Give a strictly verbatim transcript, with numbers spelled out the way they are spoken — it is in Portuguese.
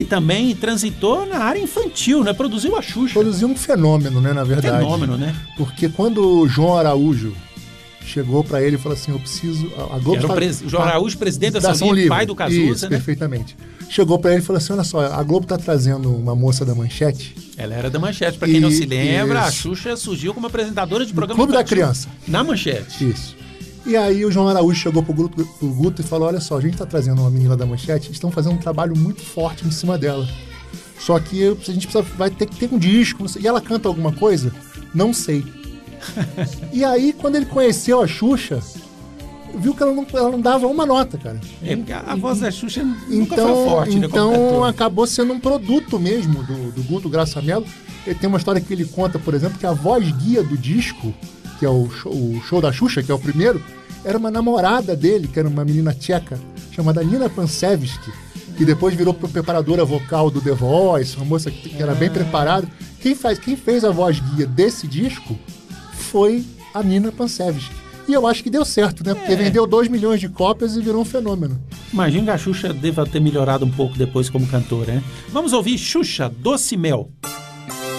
E também transitou na área infantil, né? Produziu a Xuxa. Produziu um fenômeno, né, na verdade. Fenômeno, né? Porque quando o João Araújo chegou para ele e falou assim, eu preciso... A Globo Era o, tá, pres... o João Araújo, presidente da, da Ação Livre, pai do Cazuza, Isso, né? perfeitamente. Chegou para ele e falou assim, olha só, a Globo tá trazendo uma moça da Manchete. Ela era da Manchete, para quem E, não se lembra, isso. a Xuxa surgiu como apresentadora de programa Clube da infantil Criança. na Manchete. Isso. E aí o João Araújo chegou pro Guto, pro Guto e falou, olha só, a gente tá trazendo uma menina da Manchete, estão fazendo um trabalho muito forte em cima dela. Só que a gente precisa, vai ter que ter um disco. Não sei. E ela canta alguma coisa? Não sei. E aí, quando ele conheceu a Xuxa, viu que ela não, ela não dava uma nota, cara. É, porque a, a voz da Xuxa nunca então, foi forte, né? Então, acabou sendo um produto mesmo do, do Guto Graça Mello. Ele tem uma história que ele conta, por exemplo, que a voz guia do disco, que é o show, o show da Xuxa, que é o primeiro, era uma namorada dele, que era uma menina tcheca, chamada Nina Pansevski, que depois virou preparadora vocal do The Voice, uma moça que, que era bem preparada. Quem, faz, quem fez a voz guia desse disco foi a Nina Pansevski. E eu acho que deu certo, né? Porque é. vendeu dois milhões de cópias e virou um fenômeno. Imagina que a Xuxa deva ter melhorado um pouco depois como cantora, né? Vamos ouvir Xuxa, Doce Mel.